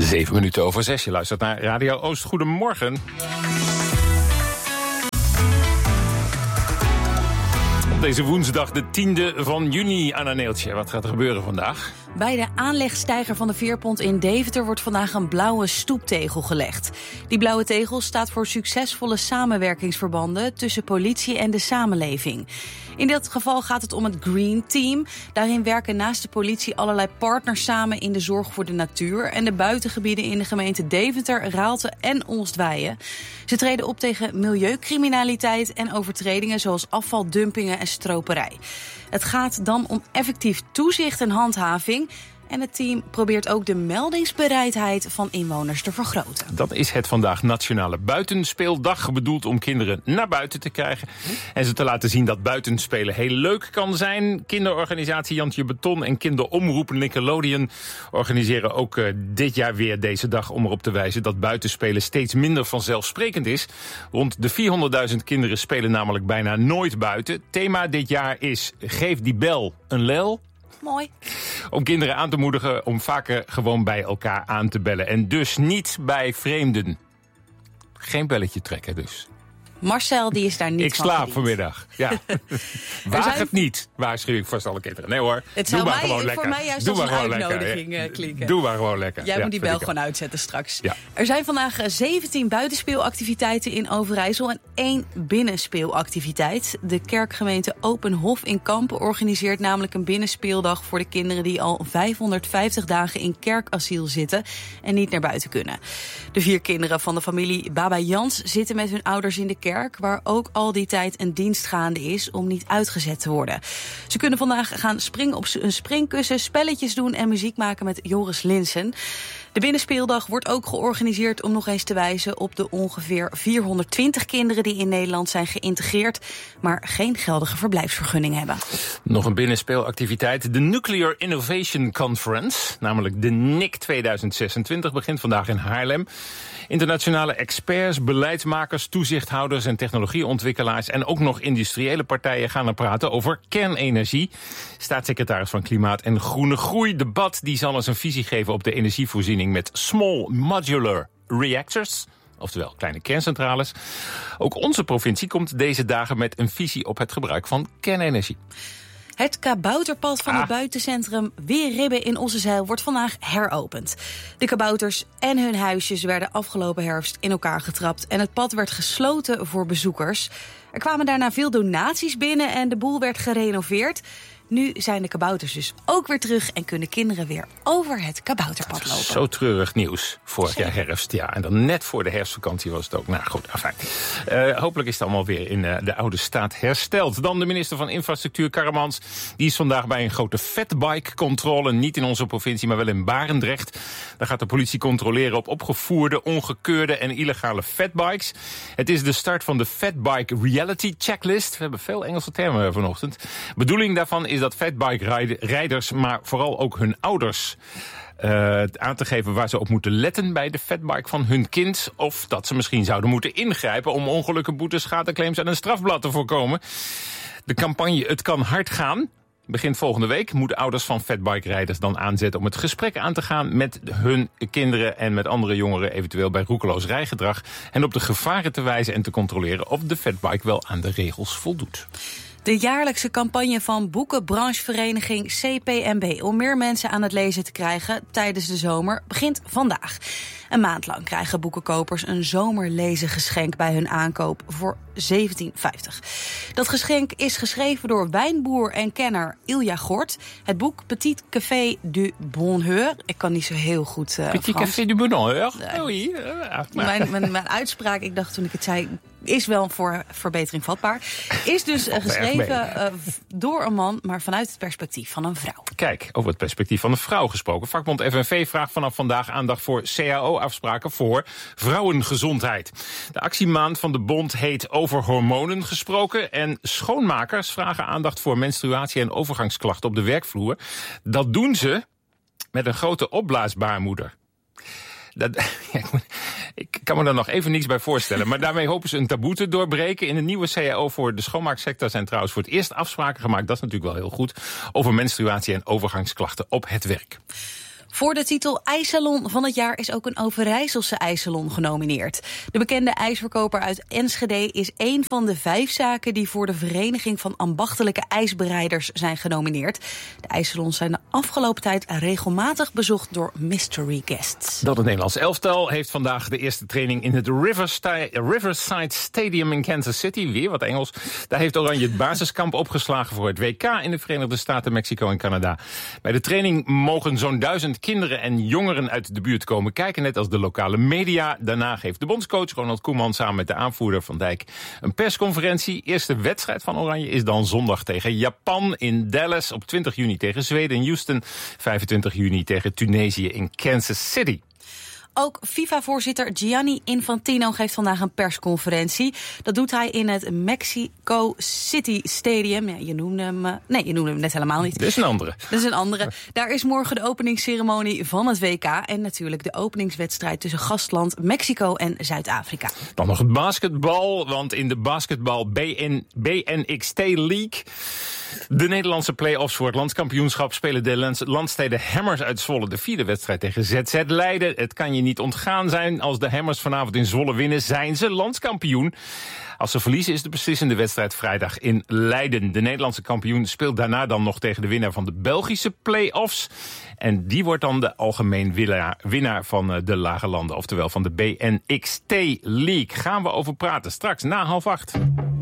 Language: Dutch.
7 minuten over 6. Je luistert naar Radio Oost. Goedemorgen. Op deze woensdag, de 10e van juni, Anna Neeltje. Wat gaat er gebeuren vandaag? Bij de aanlegsteiger van de Veerpont in Deventer wordt vandaag een blauwe stoeptegel gelegd. Die blauwe tegel staat voor succesvolle samenwerkingsverbanden tussen politie en de samenleving. In dit geval gaat het om het Green Team. Daarin werken naast de politie allerlei partners samen in de zorg voor de natuur en de buitengebieden in de gemeente Deventer, Raalte en Oostweijen. Ze treden op tegen milieucriminaliteit en overtredingen zoals afvaldumpingen en stroperij. Het gaat dan om effectief toezicht en handhaving. En het team probeert ook de meldingsbereidheid van inwoners te vergroten. Dat is het vandaag Nationale Buitenspeeldag, bedoeld om kinderen naar buiten te krijgen. En ze te laten zien dat buitenspelen heel leuk kan zijn. Kinderorganisatie Jantje Beton en kinderomroep Nickelodeon organiseren ook dit jaar weer deze dag om erop te wijzen dat buitenspelen steeds minder vanzelfsprekend is. Rond de 400.000 kinderen spelen namelijk bijna nooit buiten. Thema dit jaar is Geef die bel een lel. Mooi. Om kinderen aan te moedigen om vaker gewoon bij elkaar aan te bellen. En dus niet bij vreemden. Geen belletje trekken dus. Marcel, die is daar niet Ik van slaap gediend. vanmiddag. Ja. Waag het niet, waarschuw ik vast alle kinderen. Nee hoor, Het doe zou maar gewoon lekker. voor mij juist Doe als een maar gewoon uitnodiging lekker. klinken. Doe maar gewoon lekker. Jij Ja, moet die vind bel ik gewoon uitzetten straks. Ja. Er zijn vandaag 17 buitenspeelactiviteiten in Overijssel en 1 binnenspeelactiviteit. De kerkgemeente Openhof in Kampen organiseert namelijk een binnenspeeldag voor de kinderen die al 550 dagen in kerkasiel zitten en niet naar buiten kunnen. De 4 kinderen van de familie Baba Jans zitten met hun ouders in de kerk, waar ook al die tijd een dienst gaande is om niet uitgezet te worden. Ze kunnen vandaag gaan springen op een springkussen, spelletjes doen en muziek maken met Joris Linsen. De binnenspeeldag wordt ook georganiseerd om nog eens te wijzen op de ongeveer 420 kinderen die in Nederland zijn geïntegreerd, maar geen geldige verblijfsvergunning hebben. Nog een binnenspeelactiviteit. De Nuclear Innovation Conference, namelijk de NIC 2026, begint vandaag in Haarlem. Internationale experts, beleidsmakers, toezichthouders en technologieontwikkelaars en ook nog industriële partijen gaan er praten over kernenergie. Staatssecretaris van Klimaat en Groene Groei Debat die zal eens een visie geven op de energievoorziening met small modular reactors. Oftewel kleine kerncentrales. Ook onze provincie komt deze dagen met een visie op het gebruik van kernenergie. Het kabouterpad van het buitencentrum Weerribben in Ossenzijl wordt vandaag heropend. De kabouters en hun huisjes werden afgelopen herfst in elkaar getrapt en het pad werd gesloten voor bezoekers. Er kwamen daarna veel donaties binnen en de boel werd gerenoveerd. Nu zijn de kabouters dus ook weer terug en kunnen kinderen weer over het kabouterpad lopen. Zo treurig nieuws vorig jaar herfst. Ja, en dan net voor de herfstvakantie was het ook. Nou goed, afijn. Hopelijk is het allemaal weer in de oude staat hersteld. Dan de minister van Infrastructuur, Karremans. Die is vandaag bij een grote fatbike-controle. Niet in onze provincie, maar wel in Barendrecht. Daar gaat de politie controleren op opgevoerde, ongekeurde en illegale fatbikes. Het is de start van de Fatbike Reality Checklist. We hebben veel Engelse termen vanochtend. Bedoeling daarvan is dat fatbike-rijders, maar vooral ook hun ouders, aan te geven waar ze op moeten letten bij de fatbike van hun kind. Of dat ze misschien zouden moeten ingrijpen om ongelukken, boetes, schadeclaims en een strafblad te voorkomen. De campagne Het kan hard gaan begint volgende week. Moeten ouders van fatbike-rijders dan aanzetten om het gesprek aan te gaan met hun kinderen en met andere jongeren, eventueel bij roekeloos rijgedrag. En op de gevaren te wijzen en te controleren of de fatbike wel aan de regels voldoet. De jaarlijkse campagne van boekenbranchevereniging CPMB om meer mensen aan het lezen te krijgen tijdens de zomer begint vandaag. Een maand lang krijgen boekenkopers een zomerlezengeschenk bij hun aankoop voor €17,50. Dat geschenk is geschreven door wijnboer en kenner Ilja Gort. Het boek Petit Café du Bonheur. Ik kan niet zo heel goed Petit Frans. Café du Bonheur? Nee. Mijn uitspraak, ik dacht toen ik het zei, is wel voor verbetering vatbaar. Is dus geschreven door een man, maar vanuit het perspectief van een vrouw. Kijk, over het perspectief van een vrouw gesproken. Vakbond FNV vraagt vanaf vandaag aandacht voor CAO-afspraken voor vrouwengezondheid. De actiemaand van de bond heet Over hormonen gesproken. En schoonmakers vragen aandacht voor menstruatie en overgangsklachten op de werkvloer. Dat doen ze met een grote opblaasbaarmoeder. Ik kan me daar nog even niets bij voorstellen. Maar daarmee hopen ze een taboe te doorbreken. In de nieuwe CAO voor de schoonmaaksector zijn trouwens voor het eerst afspraken gemaakt. Dat is natuurlijk wel heel goed. Over menstruatie en overgangsklachten op het werk. Voor de titel IJssalon van het jaar is ook een Overijsselse ijssalon genomineerd. De bekende ijsverkoper uit Enschede is één van de 5 zaken die voor de Vereniging van Ambachtelijke IJsbereiders zijn genomineerd. De ijssalons zijn de afgelopen tijd regelmatig bezocht door mystery guests. Dat het Nederlands elftal heeft vandaag de eerste training in het Riverside Stadium in Kansas City. Weer wat Engels. Daar heeft Oranje het basiskamp opgeslagen voor het WK in de Verenigde Staten, Mexico en Canada. Bij de training mogen zo'n 1000 kinderen en jongeren uit de buurt komen kijken, net als de lokale media. Daarna geeft de bondscoach Ronald Koeman samen met de aanvoerder Van Dijk een persconferentie. Eerste wedstrijd van Oranje is dan zondag tegen Japan in Dallas, op 20 juni tegen Zweden in Houston, 25 juni tegen Tunesië in Kansas City. Ook FIFA-voorzitter Gianni Infantino geeft vandaag een persconferentie. Dat doet hij in het Mexico City Stadium. Ja, je noemde hem net helemaal niet. Dat is een andere. Daar is morgen de openingsceremonie van het WK en natuurlijk de openingswedstrijd tussen gastland Mexico en Zuid-Afrika. Dan nog het basketbal, want in de basketbal BNXT League, de Nederlandse play-offs voor het landskampioenschap, spelen de landsteden Hammers uit Zwolle de 4e wedstrijd tegen ZZ Leiden. Het kan je niet ontgaan zijn. Als de Hammers vanavond in Zwolle winnen, zijn ze landskampioen. Als ze verliezen is de beslissende wedstrijd vrijdag in Leiden. De Nederlandse kampioen speelt daarna dan nog tegen de winnaar van de Belgische play-offs. En die wordt dan de algemeen winnaar van de Lage Landen, oftewel van de BNXT League. Gaan we over praten straks na 7:30.